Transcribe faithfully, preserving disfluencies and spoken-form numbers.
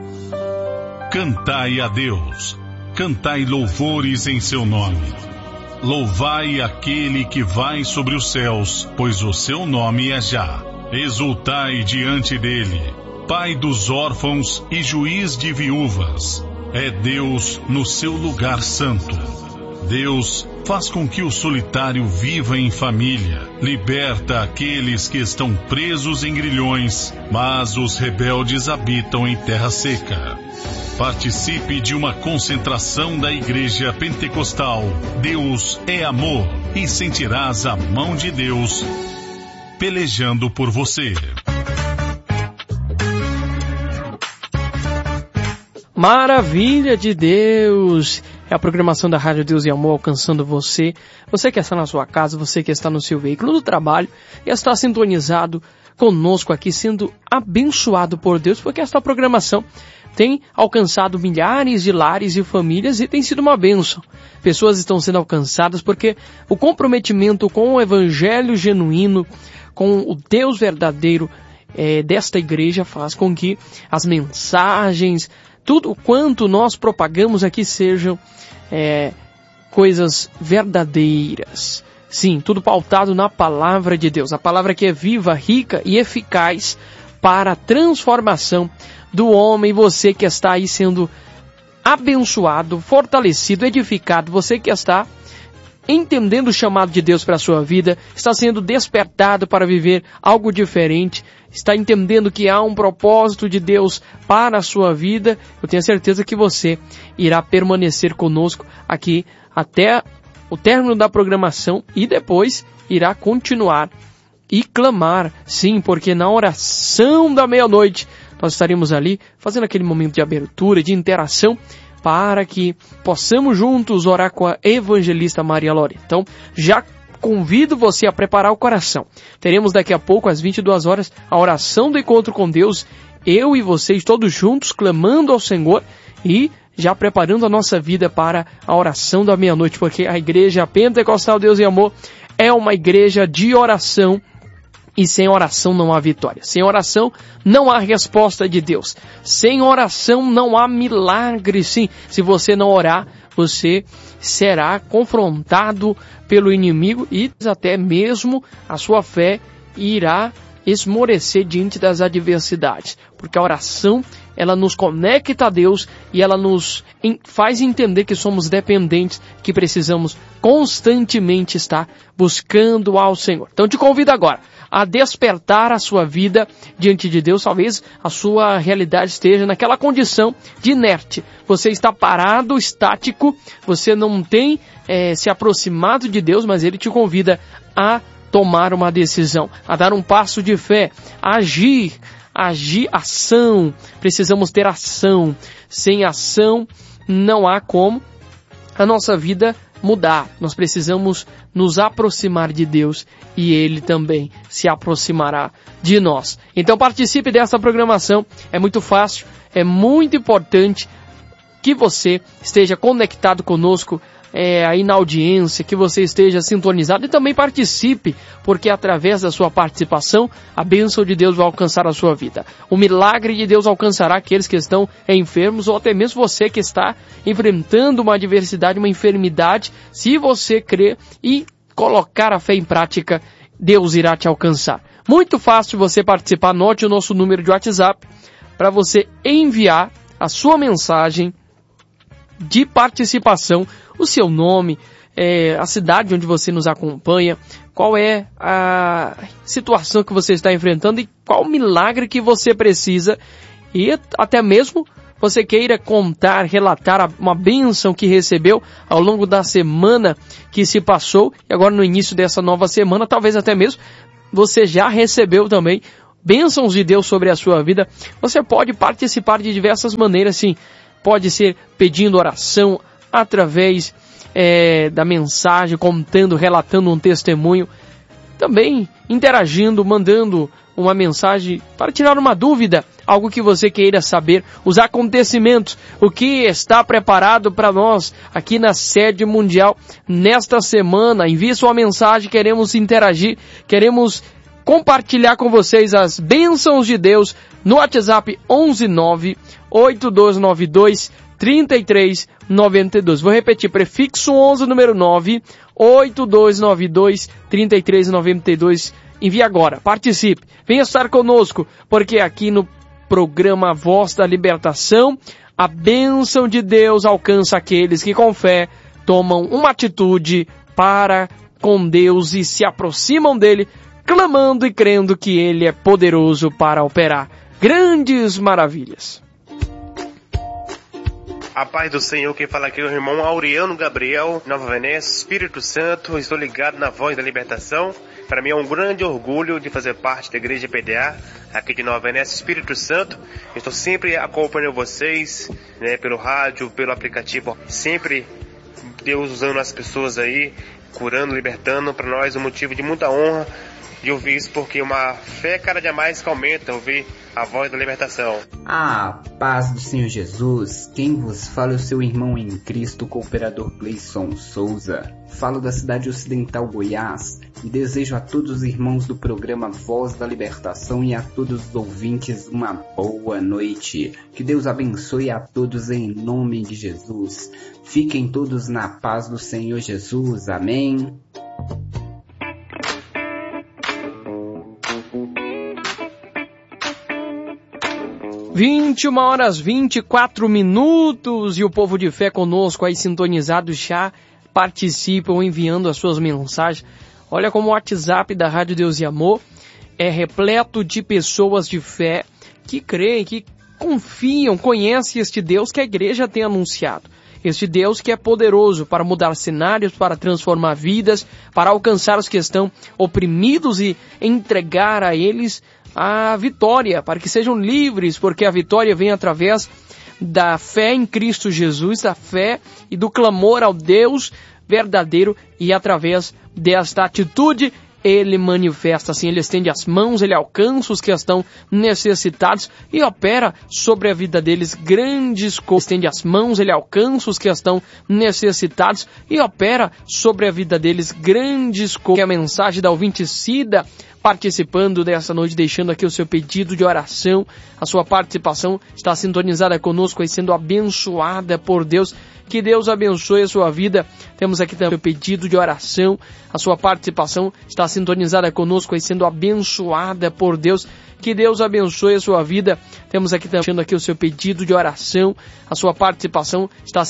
Cantai a Deus, cantai louvores em seu nome. Louvai aquele que vai sobre os céus, pois o seu nome é Já. Exultai diante dele, Pai dos órfãos e juiz de viúvas. É Deus no seu lugar santo. Deus faz com que o solitário viva em família, liberta aqueles que estão presos em grilhões, mas os rebeldes habitam em terra seca. Participe de uma concentração da Igreja Pentecostal Deus é Amor e sentirás a mão de Deus pelejando por você. Maravilha de Deus! É a programação da Rádio Deus e Amor alcançando você. Você que está na sua casa, você que está no seu veículo do trabalho e está sintonizado conosco aqui, sendo abençoado por Deus, porque esta programação tem alcançado milhares de lares e famílias e tem sido uma bênção. Pessoas estão sendo alcançadas porque o comprometimento com o evangelho genuíno, com o Deus verdadeiro é, desta igreja faz com que as mensagens, tudo quanto nós propagamos aqui sejam é, coisas verdadeiras. Sim, tudo pautado na palavra de Deus. A palavra que é viva, rica e eficaz para a transformação do homem. Você que está aí sendo abençoado, fortalecido, edificado. Você que está entendendo o chamado de Deus para a sua vida, está sendo despertado para viver algo diferente, está entendendo que há um propósito de Deus para a sua vida. Eu tenho certeza que você irá permanecer conosco aqui até o término da programação e depois irá continuar e clamar, sim, porque na oração da meia-noite nós estaremos ali fazendo aquele momento de abertura, de interação, para que possamos juntos orar com a evangelista Maria Lorena. Então, já convido você a preparar o coração. Teremos daqui a pouco, às vinte e duas horas, a oração do encontro com Deus, eu e vocês todos juntos, clamando ao Senhor e já preparando a nossa vida para a oração da meia-noite, porque a Igreja Pentecostal Deus e Amor é uma igreja de oração. E sem oração não há vitória. Sem oração não há resposta de Deus. Sem oração não há milagre. Sim, se você não orar, você será confrontado pelo inimigo e até mesmo a sua fé irá esmorecer diante das adversidades. Porque a oração, ela nos conecta a Deus e ela nos faz entender que somos dependentes, que precisamos constantemente estar buscando ao Senhor. Então te convido agora a despertar a sua vida diante de Deus. Talvez a sua realidade esteja naquela condição de inerte. Você está parado, estático, você não tem é, se aproximado de Deus, mas Ele te convida a tomar uma decisão, a dar um passo de fé, a agir, agir, ação. Precisamos ter ação. Sem ação não há como a nossa vida mudar. Nós precisamos nos aproximar de Deus e Ele também se aproximará de nós. Então participe dessa programação. É muito fácil, é muito importante que você esteja conectado conosco é, aí na audiência, que você esteja sintonizado e também participe, porque através da sua participação, a bênção de Deus vai alcançar a sua vida. O milagre de Deus alcançará aqueles que estão enfermos ou até mesmo você que está enfrentando uma adversidade, uma enfermidade. Se você crer e colocar a fé em prática, Deus irá te alcançar. Muito fácil você participar. Anote o nosso número de WhatsApp para você enviar a sua mensagem de participação, o seu nome, é, a cidade onde você nos acompanha, qual é a situação que você está enfrentando e qual milagre que você precisa, e até mesmo você queira contar, relatar uma bênção que recebeu ao longo da semana que se passou, e agora no início dessa nova semana, talvez até mesmo você já recebeu também bênçãos de Deus sobre a sua vida. Você pode participar de diversas maneiras, sim. Pode ser pedindo oração através é, da mensagem, contando, relatando um testemunho. Também interagindo, mandando uma mensagem para tirar uma dúvida, algo que você queira saber, os acontecimentos, o que está preparado para nós aqui na sede mundial nesta semana. Envie sua mensagem, queremos interagir, queremos compartilhar com vocês as bênçãos de Deus no WhatsApp onze nove oito dois nove dois três três nove dois. Vou repetir, prefixo onze, número nove oito dois nove dois três três nove dois. Envie agora, participe, venha estar conosco, porque aqui no programa Voz da Libertação, a bênção de Deus alcança aqueles que com fé tomam uma atitude para com Deus e se aproximam dele, clamando e crendo que ele é poderoso para operar grandes maravilhas. A paz do Senhor, quem fala aqui é o irmão Auriano Gabriel, Nova Venécia, Espírito Santo. Estou ligado na Voz da Libertação. Para mim é um grande orgulho de fazer parte da Igreja P D A, aqui de Nova Venécia, Espírito Santo. Estou sempre acompanhando vocês, né, pelo rádio, pelo aplicativo. Sempre Deus usando as pessoas aí, curando, libertando. Para nós é um motivo de muita honra de ouvir isso, porque uma fé cada dia mais que aumenta, ouvir a Voz da Libertação. Ah, paz do Senhor Jesus, quem vos fala é o seu irmão em Cristo, cooperador Gleison Souza. Falo da cidade ocidental Goiás e desejo a todos os irmãos do programa Voz da Libertação e a todos os ouvintes uma boa noite. Que Deus abençoe a todos em nome de Jesus. Fiquem todos na paz do Senhor Jesus. Amém. vinte e uma horas e vinte e quatro minutos e o povo de fé conosco aí sintonizado já participam enviando as suas mensagens. Olha como o WhatsApp da Rádio Deus e Amor é repleto de pessoas de fé que creem, que confiam, conhecem este Deus que a igreja tem anunciado. Este Deus que é poderoso para mudar cenários, para transformar vidas, para alcançar os que estão oprimidos e entregar a eles a vitória, para que sejam livres, porque a vitória vem através da fé em Cristo Jesus, da fé e do clamor ao Deus verdadeiro, e através desta atitude ele manifesta assim, ele estende as mãos, ele alcança os que estão necessitados e opera sobre a vida deles grandes coisas. Estende as mãos, ele alcança os que estão necessitados e opera sobre a vida deles grandes coisas. A mensagem da ouvinte Cida participando dessa noite, deixando aqui o seu pedido de oração, a sua participação está sintonizada conosco e sendo abençoada por Deus. Que Deus abençoe a sua vida. Temos aqui também o pedido de oração, a sua participação está sintonizada conosco e sendo abençoada por Deus. Que Deus abençoe a sua vida. Temos aqui também aqui o seu pedido de oração, a sua participação está